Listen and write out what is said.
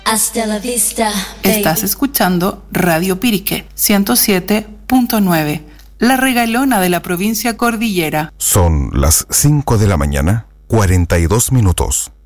Hasta la vista, baby. Estás escuchando Radio Pirique 107.9, la regalona de la provincia cordillera. Son las 5 de la mañana, 42 minutos.